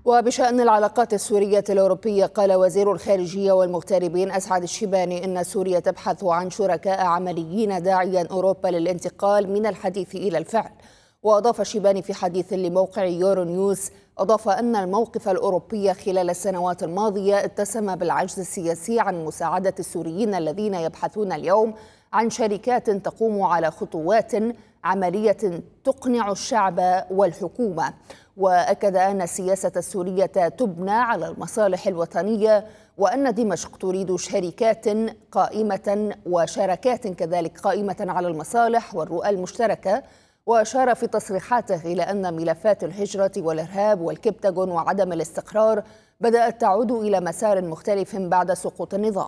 وبشأن العلاقات السورية الأوروبية، قال وزير الخارجية والمغتربين أسعد الشيباني إن سوريا تبحث عن شركاء عمليين، داعيا أوروبا للانتقال من الحديث إلى الفعل. وأضاف الشيباني في حديث لموقع يورو نيوز أن الموقف الأوروبي خلال السنوات الماضية اتسم بالعجز السياسي عن مساعدة السوريين الذين يبحثون اليوم عن شركات تقوم على خطوات عملية تقنع الشعب والحكومة. وأكد أن السياسة السورية تبنى على المصالح الوطنية، وأن دمشق تريد شركات قائمة وشراكات كذلك قائمة على المصالح والرؤى المشتركة. وأشار في تصريحاته إلى أن ملفات الهجرة والإرهاب والكبتاغون وعدم الاستقرار بدأت تعود إلى مسار مختلف بعد سقوط النظام.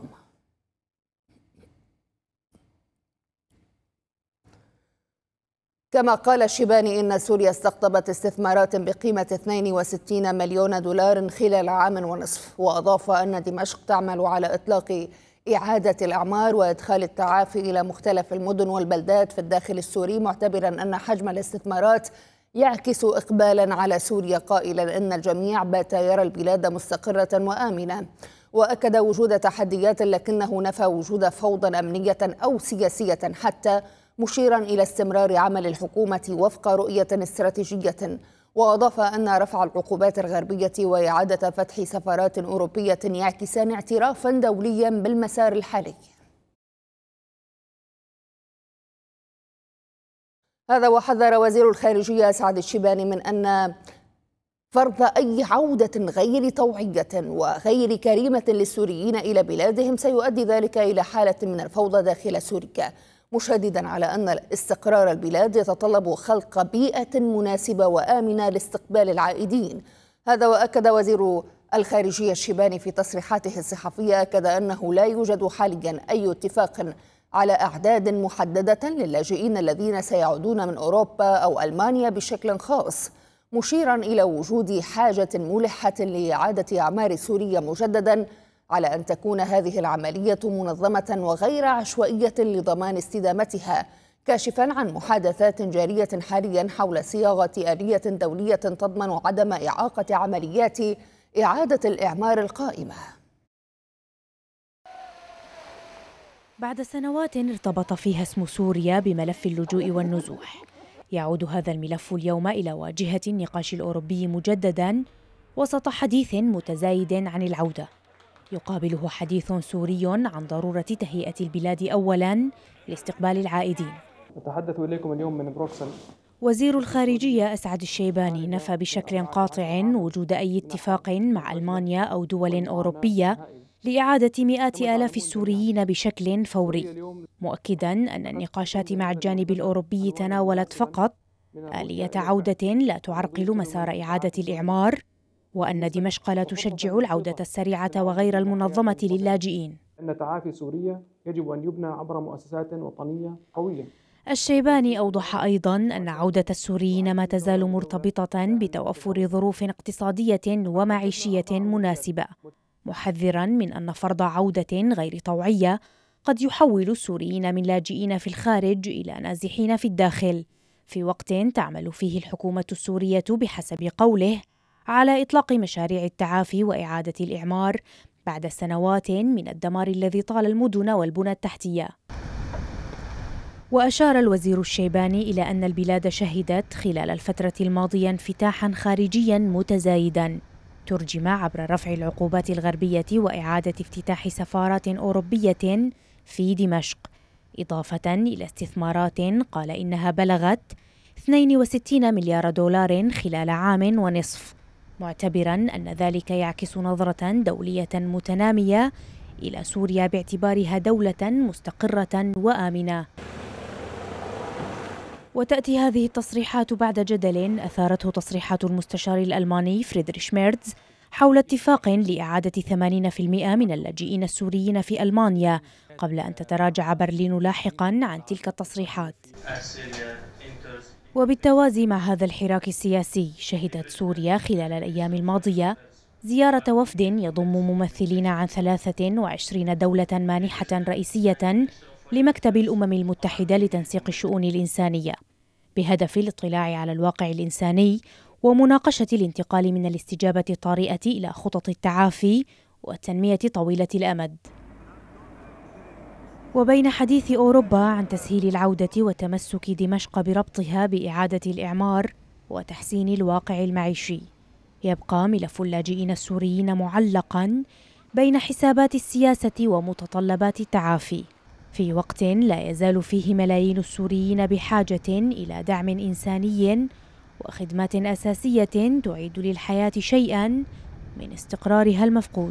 كما قال الشيباني إن سوريا استقطبت استثمارات بقيمة 62 مليون دولار خلال عام ونصف. وأضاف أن دمشق تعمل على إطلاق إعادة الأعمار وإدخال التعافي إلى مختلف المدن والبلدات في الداخل السوري، معتبرا أن حجم الاستثمارات يعكس إقبالا على سوريا، قائلا إن الجميع بات يرى البلاد مستقرة وآمنة. وأكد وجود تحديات، لكنه نفى وجود فوضى أمنية أو سياسية حتى، مشيرا إلى استمرار عمل الحكومة وفق رؤية استراتيجية. وأضاف أن رفع العقوبات الغربية وإعادة فتح سفارات أوروبية يعكسان اعترافا دوليا بالمسار الحالي. هذا وحذر وزير الخارجية أسعد الشيباني من أن فرض أي عودة غير طوعية وغير كريمة للسوريين إلى بلادهم سيؤدي ذلك إلى حالة من الفوضى داخل سوريا، مشددا على أن استقرار البلاد يتطلب خلق بيئة مناسبة وآمنة لاستقبال العائدين. هذا وأكد وزير الخارجية الشيباني في تصريحاته الصحفية أنه لا يوجد حاليا أي اتفاق على أعداد محددة للاجئين الذين سيعودون من أوروبا أو ألمانيا بشكل خاص، مشيرا إلى وجود حاجة ملحة لإعادة أعمار سوريا مجددا، على أن تكون هذه العملية منظمة وغير عشوائية لضمان استدامتها، كاشفا عن محادثات جارية حاليا حول صياغة آلية دولية تضمن عدم إعاقة عمليات إعادة الإعمار القائمة. بعد سنوات ارتبط فيها اسم سوريا بملف اللجوء والنزوح، يعود هذا الملف اليوم إلى واجهة النقاش الأوروبي مجددا وسط حديث متزايد عن العودة، يقابله حديث سوري عن ضرورة تهيئة البلاد أولا لاستقبال العائدين. أتحدث إليكم اليوم من بروكسل. وزير الخارجية أسعد الشيباني نفى بشكل قاطع وجود أي اتفاق مع ألمانيا أو دول أوروبية لإعادة مئات آلاف السوريين بشكل فوري، مؤكدا أن النقاشات مع الجانب الأوروبي تناولت فقط آلية عودة لا تعرقل مسار إعادة الإعمار، وأن دمشق لا تشجع العودة السريعة وغير المنظمة للاجئين. أن تعافي سوريا يجب أن يبنى عبر مؤسسات وطنية قوية. الشيباني أوضح أيضا أن عودة السوريين ما تزال مرتبطة بتوفر ظروف اقتصادية ومعيشية مناسبة، محذرا من أن فرض عودة غير طوعية قد يحول السوريين من لاجئين في الخارج إلى نازحين في الداخل، في وقت تعمل فيه الحكومة السورية بحسب قوله على إطلاق مشاريع التعافي وإعادة الإعمار بعد سنوات من الدمار الذي طال المدن والبنى التحتية. وأشار الوزير الشيباني إلى أن البلاد شهدت خلال الفترة الماضية انفتاحا خارجيا متزايدا، ترجم عبر رفع العقوبات الغربية وإعادة افتتاح سفارات أوروبية في دمشق، إضافة إلى استثمارات قال إنها بلغت 62 مليار دولار خلال عام ونصف، معتبرا أن ذلك يعكس نظرة دولية متنامية إلى سوريا باعتبارها دولة مستقرة وآمنة. وتأتي هذه التصريحات بعد جدل أثارته تصريحات المستشار الألماني فريدريش ميرتز حول اتفاق لإعادة 80% من اللاجئين السوريين في ألمانيا، قبل أن تتراجع برلين لاحقا عن تلك التصريحات. وبالتوازي مع هذا الحراك السياسي، شهدت سوريا خلال الأيام الماضية زيارة وفد يضم ممثلين عن 23 دولة مانحة رئيسية لمكتب الأمم المتحدة لتنسيق الشؤون الإنسانية، بهدف الاطلاع على الواقع الإنساني ومناقشة الانتقال من الاستجابة الطارئة إلى خطط التعافي والتنمية طويلة الأمد. وبين حديث أوروبا عن تسهيل العودة وتمسك دمشق بربطها بإعادة الإعمار وتحسين الواقع المعيشي، يبقى ملف اللاجئين السوريين معلقاً بين حسابات السياسة ومتطلبات التعافي، في وقت لا يزال فيه ملايين السوريين بحاجة إلى دعم إنساني وخدمات أساسية تعيد للحياة شيئاً من استقرارها المفقود.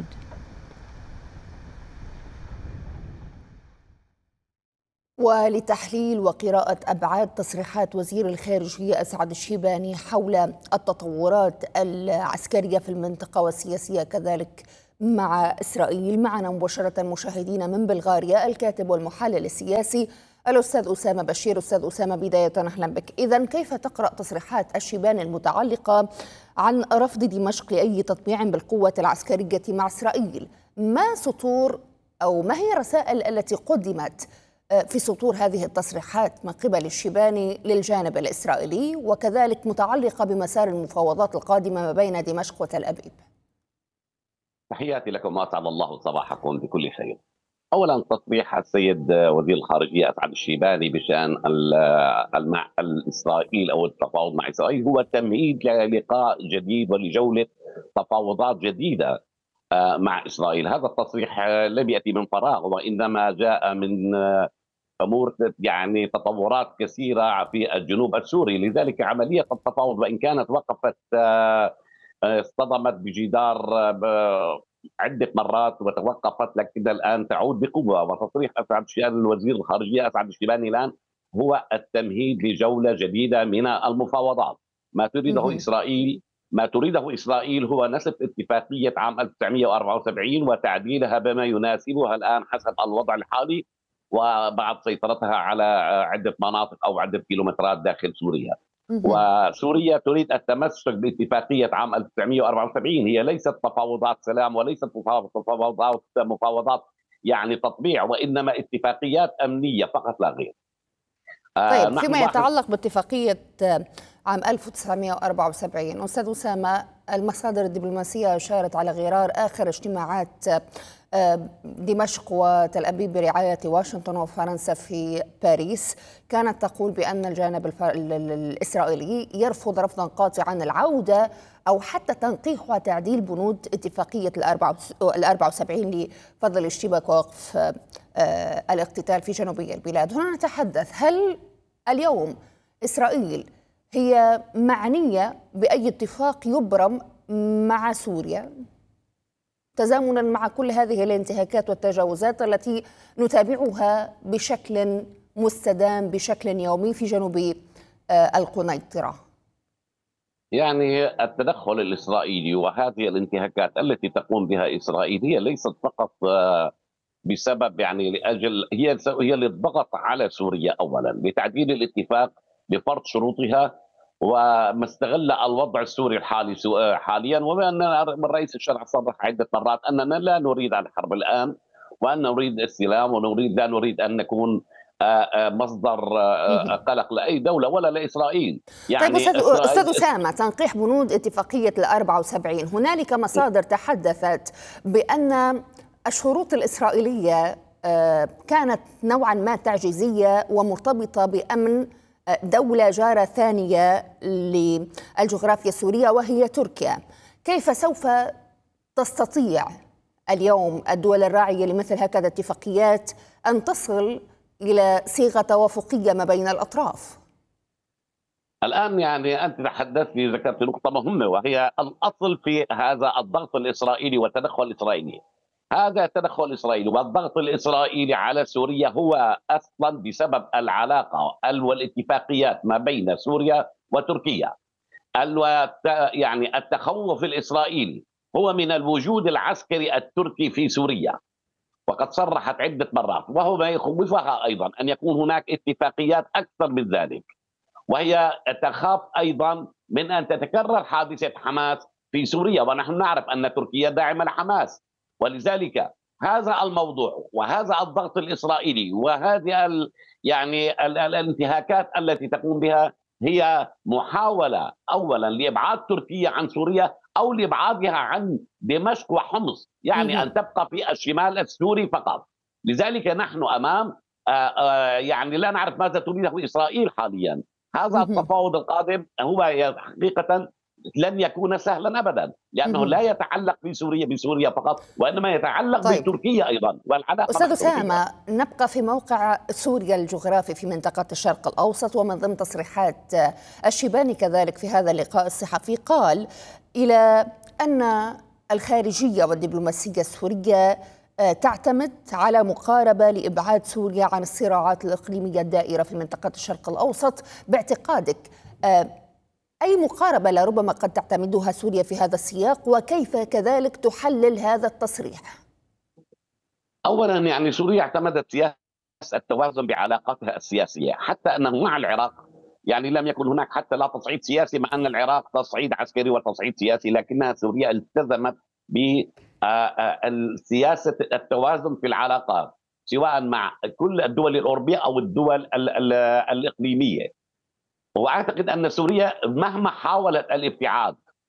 ولتحليل وقراءة أبعاد تصريحات وزير الخارجية أسعد الشيباني حول التطورات العسكرية في المنطقة والسياسية كذلك مع إسرائيل، معنا مباشرة مشاهدين من بلغاريا الكاتب والمحلل السياسي الأستاذ أسامة بشير. أستاذ أسامة، بداية أهلا بك. إذن كيف تقرأ تصريحات الشيباني المتعلقة عن رفض دمشق لأي تطبيع بالقوة العسكرية مع إسرائيل؟ ما سطور أو ما هي الرسائل التي قدمت في سطور هذه التصريحات من قبل الشيباني للجانب الإسرائيلي، وكذلك متعلقة بمسار المفاوضات القادمة ما بين دمشق وتل أبيب؟ تحياتي لكم وأسعد الله صباحكم بكل خير. أولا، تصريح السيد وزير الخارجية أسعد الشيباني بشأن إسرائيل أو التفاوض مع إسرائيل هو تمهيد للقاء جديد ولجولة تفاوضات جديدة مع إسرائيل. هذا التصريح لم يأتي من فراغ، وإنما جاء من امور يعني تطورات كثيره في الجنوب السوري. لذلك عمليه التفاوض وان كانت وقفت اصطدمت بجدار عده مرات وتوقفت، لكن الان تعود بقوه. وتصريح اسعد الشيباني الوزير الخارجيه اسعد الشيباني الان هو التمهيد لجوله جديده من المفاوضات. ما تريده اسرائيل هو نسف اتفاقيه عام 1974 وتعديلها بما يناسبها الان حسب الوضع الحالي، وبعد سيطرتها على عدة مناطق أو عدة كيلومترات داخل سوريا. وسوريا تريد التمسك باتفاقية عام 1974. هي ليست تفاوضات سلام وليست مفاوضات يعني تطبيع، وإنما اتفاقيات أمنية فقط لا غير. طيب، فيما يتعلق باتفاقية عام 1974 أستاذ أسامة، المصادر الدبلوماسية أشارت على غرار آخر اجتماعات دمشق وتل أبيب برعاية واشنطن وفرنسا في باريس، كانت تقول بأن الجانب الإسرائيلي يرفض رفضا قاطعا العودة أو حتى تنقيح وتعديل بنود اتفاقية 74 لفضل الاشتباك ووقف الاقتتال في جنوبي البلاد. هنا نتحدث، هل اليوم إسرائيل هي معنية بأي اتفاق يبرم مع سوريا تزامنا مع كل هذه الانتهاكات والتجاوزات التي نتابعها بشكل مستدام بشكل يومي في جنوب القنيطرة؟ يعني التدخل الإسرائيلي وهذه الانتهاكات التي تقوم بها إسرائيل هي ليست فقط بسبب يعني لأجل هي للضغط على سوريا أولا لتعديل الاتفاق لفرض شروطها، وما استغل الوضع السوري الحالي حاليا. وبأن الرئيس الشرع صرح عدة مرات أننا لا نريد الحرب الآن، وأن نريد السلام، لا نريد أن نكون مصدر قلق لأي دولة ولا لإسرائيل. يعني طيب أستاذ أسامة، تنقيح بنود اتفاقية 74، هنالك مصادر تحدثت بأن الشروط الإسرائيلية كانت نوعا ما تعجيزية ومرتبطة بأمن دولة جارة ثانية للجغرافيا السورية وهي تركيا. كيف سوف تستطيع اليوم الدول الراعية لمثل هكذا اتفاقيات أن تصل إلى صيغة توافقية ما بين الأطراف؟ الآن يعني أنت تحدثت ذكرت نقطة مهمة، وهي الأصل في هذا الضغط الإسرائيلي والتدخل الإسرائيلي. هذا التدخل الإسرائيلي والضغط الإسرائيلي على سوريا هو أصلا بسبب العلاقة والاتفاقيات ما بين سوريا وتركيا. يعني التخوف الإسرائيلي هو من الوجود العسكري التركي في سوريا، وقد صرحت عدة مرات، وهو ما يخوفها أيضا أن يكون هناك اتفاقيات أكثر من ذلك. وهي تخاف أيضا من أن تتكرر حادثة حماس في سوريا، ونحن نعرف أن تركيا داعمة لحماس. ولذلك هذا الموضوع وهذا الضغط الإسرائيلي وهذه يعني الانتهاكات التي تقوم بها هي محاولة أولا لإبعاد تركيا عن سوريا أو لإبعادها عن دمشق وحمص، يعني أن تبقى في الشمال السوري فقط. لذلك نحن أمام يعني لا نعرف ماذا تريده إسرائيل حاليا. هذا التفاوض القادم هو حقيقة لن يكون سهلا ابدا، لانه لا يتعلق بسوريا فقط، وانما يتعلق بتركيا ايضا والعلاقه. استاذ اسامه، نبقى في موقع سوريا الجغرافي في منطقه الشرق الاوسط، ومن ضمن تصريحات الشيباني كذلك في هذا اللقاء الصحفي قال الى ان الخارجيه والدبلوماسيه السوريه تعتمد على مقاربه لابعاد سوريا عن الصراعات الاقليميه الدائره في منطقه الشرق الاوسط. باعتقادك أي مقاربة لربما قد تعتمدها سوريا في هذا السياق، وكيف كذلك تحلل هذا التصريح؟ أولا يعني سوريا اعتمدت سياسة التوازن بعلاقاتها السياسية، حتى أنه مع العراق يعني لم يكن هناك حتى لا تصعيد سياسي، مع أن العراق تصعيد عسكري وتصعيد سياسي، لكنها سوريا التزمت بسياسة التوازن في العلاقات سواء مع كل الدول الأوروبية أو الدول الإقليمية. واعتقد ان سوريا مهما حاولت الابتعاد